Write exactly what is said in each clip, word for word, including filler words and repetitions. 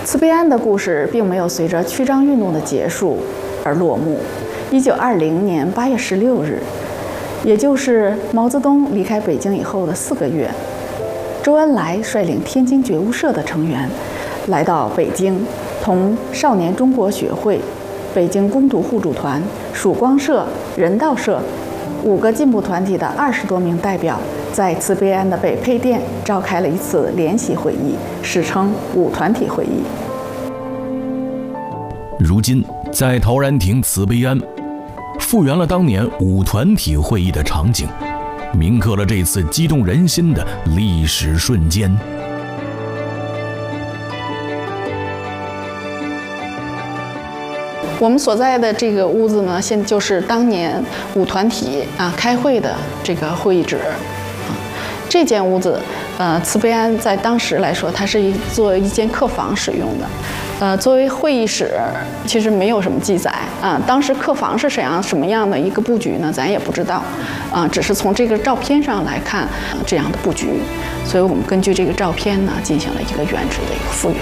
慈悲庵的故事并没有随着曲张运动的结束而落幕。一九二零年八月十六日，也就是毛泽东离开北京以后的四个月，周恩来率领天津觉悟社的成员来到北京，同少年中国学会、北京工读互助团、曙光社、人道社五个进步团体的二十多名代表，在慈悲庵的北配店召开了一次联席会议，史称五团体会议。 如今，在陶然亭慈悲庵，复原了当年五团体会议的场景，铭刻了这次激动人心的历史瞬间。 我们所在的这个屋子呢，现在就是当年五团体啊开会的这个会议室。啊，这间屋子，呃，慈悲庵在当时来说，它是一作为一间客房使用的。呃，作为会议室，其实没有什么记载啊。当时客房是怎样什么样的一个布局呢？咱也不知道，啊，只是从这个照片上来看，呃、这样的布局。所以我们根据这个照片呢，进行了一个原址的一个复原。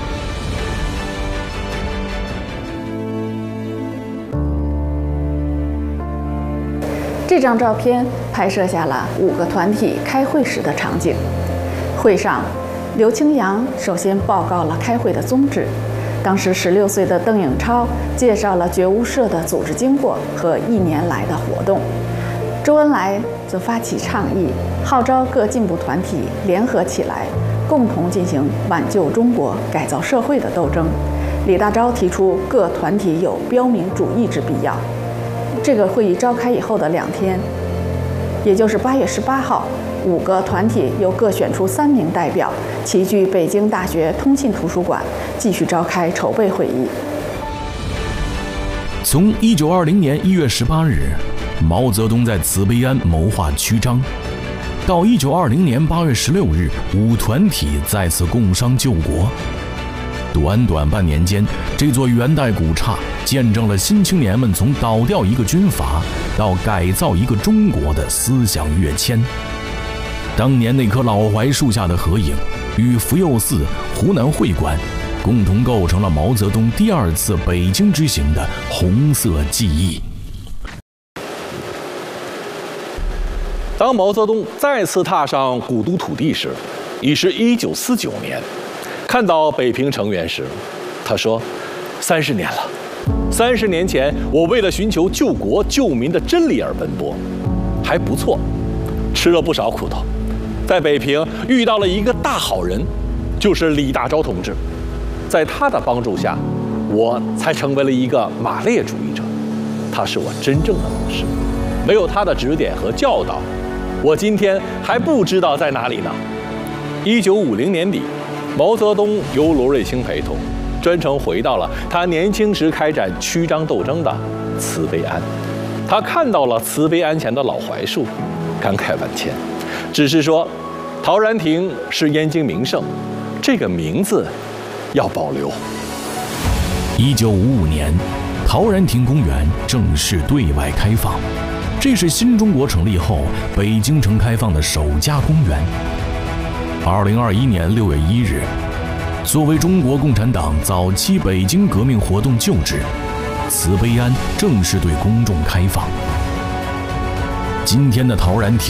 这张照片拍摄下了五个团体开会时的场景。会上，刘清扬首先报告了开会的宗旨。当时十六岁的邓颖超介绍了觉悟社的组织经过和一年来的活动。周恩来则发起倡议，号召各进步团体联合起来，共同进行挽救中国、改造社会的斗争。李大钊提出各团体有标明主义之必要。这个会议召开以后的两天，也就是八月十八号，五个团体又各选出三名代表，齐聚北京大学通信图书馆，继续召开筹备会议。 从一九二零年一月十八日，毛泽东在慈悲庵谋划曲张，到一九二零年八月十六日，五团体再次共商救国。短短半年间，这座元代古刹见证了新青年们从倒掉一个军阀到改造一个中国的思想跃迁。当年那棵老槐树下的合影，与福佑寺、湖南会馆共同构成了毛泽东第二次北京之行的红色记忆。 当毛泽东再次踏上古都土地时，已是一九四九年。看到北平成员时，他说：“三十年了，三十年前我为了寻求救国救民的真理而奔波，还不错，吃了不少苦头。在北平遇到了一个大好人，就是李大钊同志，在他的帮助下，我才成为了一个马列主义者。他是我真正的老师，没有他的指点和教导，我今天还不知道在哪里呢。”一九五零年底。毛泽东由罗瑞卿陪同，专程回到了他年轻时开展曲张斗争的慈悲庵。他看到了慈悲庵前的老槐树，感慨万千，只是说，陶然亭是燕京名胜，这个名字要保留。 一九五五年，陶然亭公园正式对外开放，这是新中国成立后北京城开放的首家公园。二零二一年六月一日，作为中国共产党早期北京革命活动旧址，慈悲庵正式对公众开放。今天的陶然亭